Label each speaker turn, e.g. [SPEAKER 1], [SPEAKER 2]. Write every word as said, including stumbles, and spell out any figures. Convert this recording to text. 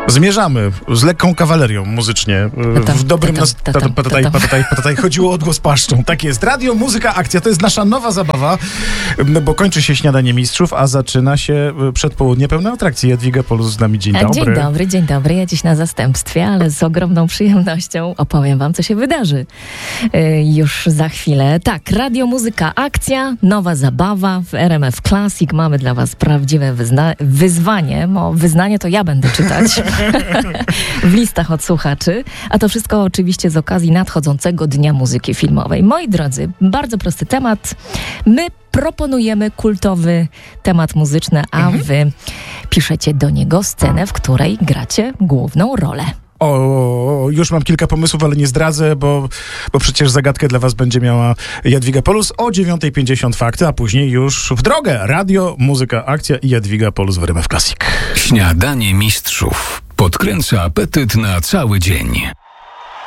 [SPEAKER 1] Zmierzamy z lekką kawalerią muzycznie. W dobrym nas... Patataj, patataj, patataj. Chodziło o odgłos paszczą. Tak jest. Radio, muzyka, akcja. To jest nasza nowa zabawa, bo kończy się śniadanie mistrzów, a zaczyna się przedpołudnie pełne atrakcji. Jadwiga Polus z nami. Dzień dobry.
[SPEAKER 2] Dzień dobry, dzień dobry. Ja dziś na zastępstwie, ale z ogromną przyjemnością opowiem wam, co się wydarzy yy, już za chwilę. Tak, radio, muzyka, akcja, nowa zabawa w R M F Classic. Mamy dla was prawdziwe wyzna- wyzwanie. Bo wyznanie to ja będę czytać w listach od słuchaczy. A to wszystko oczywiście z okazji nadchodzącego Dnia Muzyki Filmowej. Moi drodzy, bardzo prosty temat. My proponujemy kultowy temat muzyczny, a mhm. wy piszecie do niego scenę, w której gracie główną rolę.
[SPEAKER 1] O, już mam kilka pomysłów, ale nie zdradzę, bo, bo przecież zagadkę dla was będzie miała Jadwiga Polus o dziewiąta pięćdziesiąt fakty, a później już w drogę. Radio, muzyka, akcja i Jadwiga Polus w R M F Classic.
[SPEAKER 3] Śniadanie mistrzów podkręca apetyt na cały dzień.